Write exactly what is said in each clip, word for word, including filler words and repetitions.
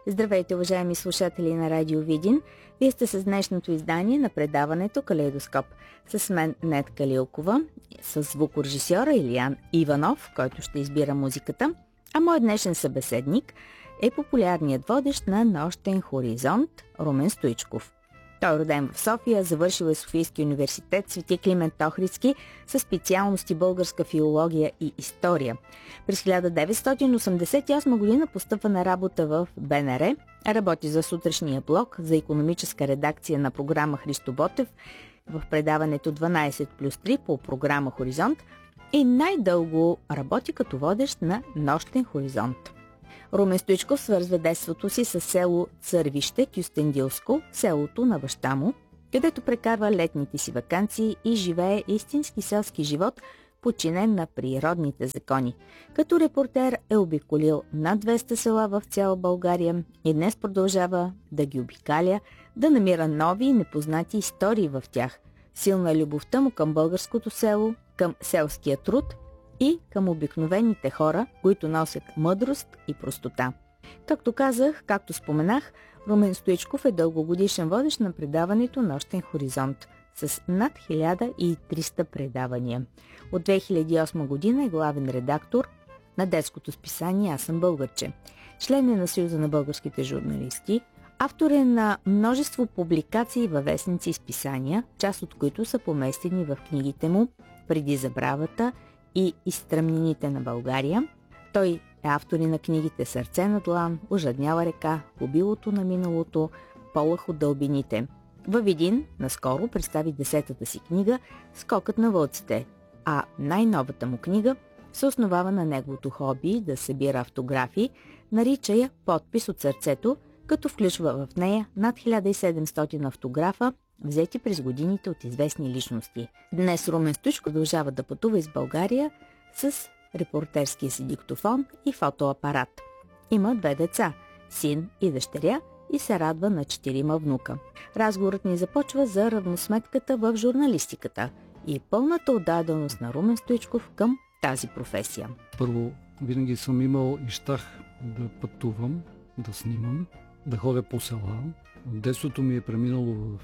Здравейте, уважаеми слушатели на Радио Видин! Вие сте с днешното издание на предаването Калейдоскоп. С мен Нетка Лилкова, с звукорежисьора Илиян Иванов, който ще избира музиката, а мой днешен събеседник е популярният водещ на Нощен хоризонт Румен Стоичков. Той е роден в София, завършил е Софийски университет Свети Климент Охридски със специалности българска филология и история. През хиляда деветстотин осемдесет и осма година постъпва на работа в Б Н Р, работи за сутрешния блок, за икономическа редакция на програма Христо Ботев, в предаването дванайсет плюс три по програма Хоризонт и най-дълго работи като водещ на Нощен хоризонт. Румен Стоичков свързва детството си с село Цървище, Кюстендилско, селото на баща му, където прекарва летните си ваканции и живее истински селски живот, подчинен на природните закони. Като репортер е обиколил над двеста села в цяла България и днес продължава да ги обикаля, да намира нови и непознати истории в тях. Силна е любовта му към българското село, към селския труд и към обикновените хора, които носят мъдрост и простота. Както казах, както споменах, Румен Стоичков е дългогодишен водещ на предаването Нощен хоризонт с над хиляда и триста предавания. От две хиляди и осма година е главен редактор на детското списание Аз съм българче. Член е на Съюза на българските журналисти, автор е на множество публикации във вестници и списания, част от които са поместени в книгите му Преди забравата и Изстръмнините на България. Той е автор на книгите Сърце на длан, Ожадняла река, Побилото на миналото, Полъх от дълбините. Във Видин наскоро представи десетата си книга Скокът на вълците, а най-новата му книга се основава на неговото хоби да събира автографи, нарича я Подпис от сърцето, като включва в нея над хиляда и седемстотин автографа, взети през годините от известни личности. Днес Румен Стоичков продължава да пътува из България с репортерския си диктофон и фотоапарат. Има две деца, син и дъщеря, и се радва на четирима внука. Разговорът ни започва за равносметката в журналистиката и пълната отдаденост на Румен Стоичков към тази професия. Първо, винаги съм имал и щах да пътувам, да снимам, да ходя по села. Детството ми е преминало в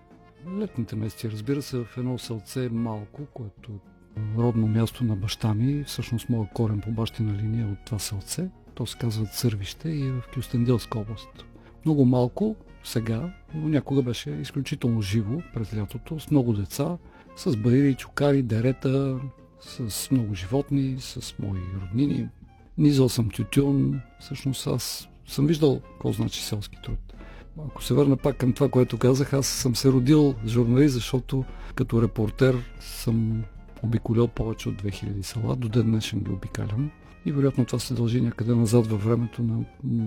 летните месеци, разбира се, в едно селце малко, което е родно място на баща ми. Всъщност моят корен по бащина линия от това селце. То се казва Цървище и е в Кюстендилска област. Много малко сега, но някога беше изключително живо през лятото, с много деца, с баири, чукари, дерета, с много животни, с мои роднини. Низал съм тютюн, всъщност аз съм виждал какво значи селски труд. Ако се върна пак към това, което казах, аз съм се родил журналист, защото като репортер съм обиколял повече от две хиляди села, до ден днешен ги обикалям. И вероятно това се дължи някъде назад във времето на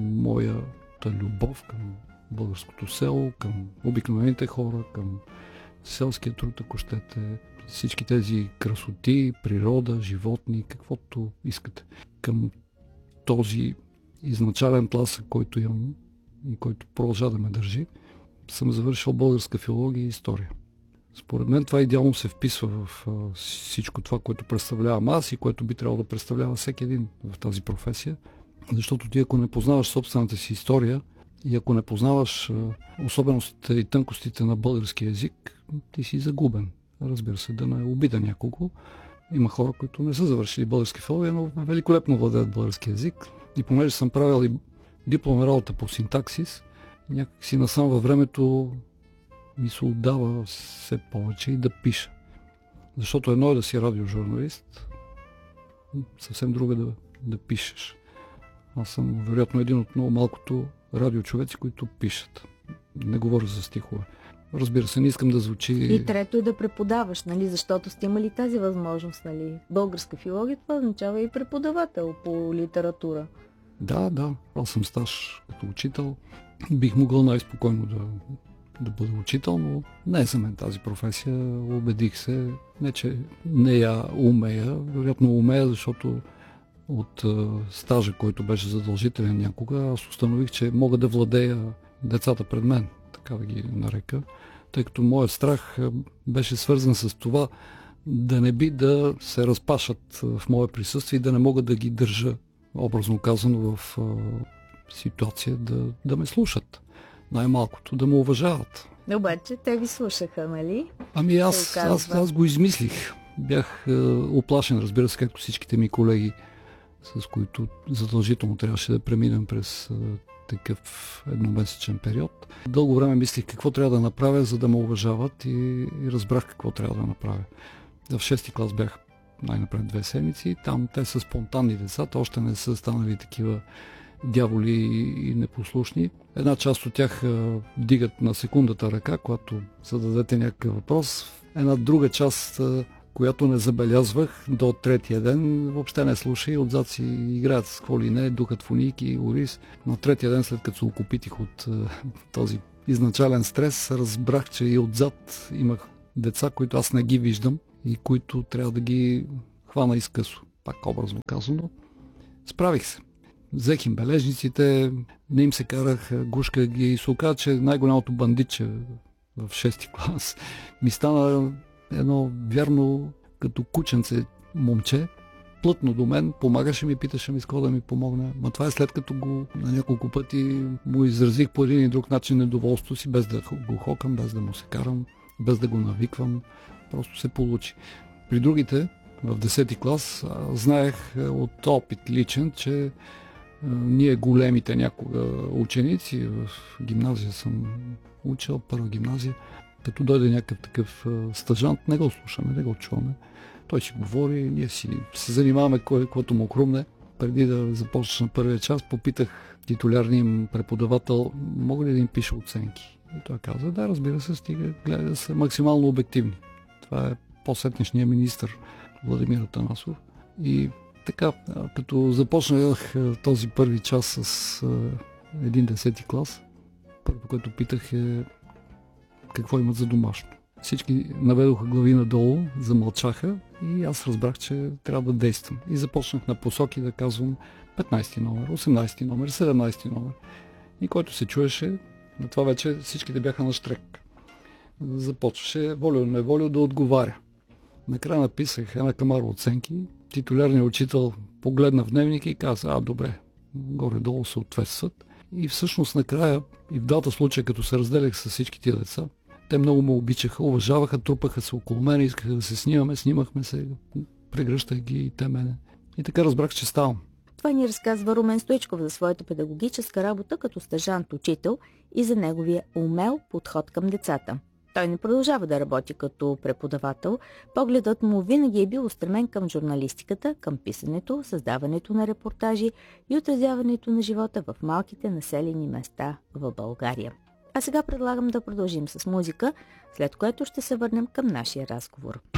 моята любов към българското село, към обикновените хора, към селския труд, ако щете, всички тези красоти, природа, животни, каквото искате. Към този изначален тласък, който имам и който продължа да ме държи, съм завършил българска филология и история. Според мен това идеално се вписва в всичко това, което представлявам аз и което би трябвало да представлява всеки един в тази професия. Защото ти, ако не познаваш собствената си история и ако не познаваш особеностите и тънкостите на българския език, ти си загубен. Разбира се, да не обида някого. Има хора, които не са завършили българска филология, но великолепно владеят български език. И понеже съм правил и дипломна работа по синтаксис, някак си насам във времето ми се отдава все повече и да пиша. Защото едно е да си радиожурналист, съвсем друго е да, да пишеш. Аз съм вероятно един от много малкото радиочовеци, които пишат. Не говоря за стихове. Разбира се, не искам да звучи... И трето е да преподаваш, нали? Защото сте имали тази възможност, нали? Българска филология, това означава и преподавател по литература. Да, да. Аз съм стаж като учител. Бих могъл най-спокойно да, да бъда учител, но не е за мен тази професия. Убедих се. Не, че не я умея. Вероятно умея, защото от а, стажа, който беше задължителен някога, аз установих, че мога да владея децата пред мен, така да ги нарека, тъй като моят страх беше свързан с това да не би да се разпашат в мое присъствие и да не мога да ги държа, образно казано, в ситуация да, да ме слушат. Най-малкото да ме уважават. Обаче те ви слушаха, нали? Ами аз, аз, аз го измислих. Бях е, оплашен, разбира се, както всичките ми колеги, с които задължително трябваше да преминем през е, такъв едномесечен период. Дълго време мислих какво трябва да направя, за да ме уважават и, и разбрах какво трябва да направя. В шести клас бях най-напред две седмици. Там те са спонтанни децата, още не са станали такива дяволи и непослушни. Една част от тях а, вдигат на секундата ръка, когато зададете някакъв въпрос. Една друга част, а, която не забелязвах до третия ден, въобще не слуша и отзад си играят с какво ли не, духат фунийки, ориз. Но третия ден, след като се окупитих от а, този изначален стрес, разбрах, че и отзад имах деца, които аз не ги виждам и които трябва да ги хвана изкъсо. Пак образно казано. Справих се. Взех им бележниците, не им се карах, гушках ги и се оказа, че най-голямото бандитче в шести клас ми стана едно вярно като кученце момче, плътно до мен, помагаше ми, питаше ми с какво да ми помогне. Ма това е след като го на няколко пъти му изразих по един и друг начин недоволство си, без да го хокам, без да му се карам, без да го навиквам. Просто се получи. При другите, в десети клас, знаех от опит личен, че ние големите някога ученици, в гимназия съм учил, първа гимназия, като дойде някакъв такъв стажант, не го слушаме, не го чуваме. Той си говори, ние си се занимаваме което му хрумне. Преди да започна първия час, попитах титулярния им преподавател, мога ли да им пиша оценки? И той каза, да, разбира се, стига, гледа да са максимално обективни. Това е по-сетнешния министър Владимир Атанасов. И така, като започнах този първи час с един десети клас, първо, което питах е какво имат за домашно. Всички наведоха глави надолу, замълчаха и аз разбрах, че трябва да действам. И започнах на посоки да казвам петнайсети номер, осемнайсети номер, седемнайсети номер. И който се чуеше, на това вече всичките бяха на щрек. Започваше волю-неволю да отговаря. Накрая написах една камара оценки. Титулярният учител погледна в дневника и каза, а добре, горе-долу съответстват. И всъщност накрая, и в двата случая, като се разделях с всички тия деца, те много ме обичаха, уважаваха, трупаха се около мен, искаха да се снимаме, снимахме се, прегръщах ги и те мене. И така разбрах, че ставам. Това ни разказва Румен Стоичков за своята педагогическа работа като стажант-учител и за неговия умел подход към децата. Той не продължава да работи като преподавател. Погледът му винаги е бил устремен към журналистиката, към писането, създаването на репортажи и отразяването на живота в малките населени места в България. А сега предлагам да продължим с музика, след което ще се върнем към нашия разговор.